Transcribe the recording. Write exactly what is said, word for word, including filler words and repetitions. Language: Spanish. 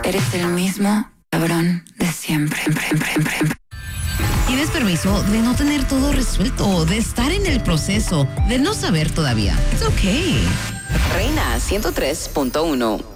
Eres el mismo cabrón de siempre. ¿Tienes permiso de no tener todo resuelto, de estar en el proceso, de no saber todavía? It's okay. Reina ciento tres punto uno.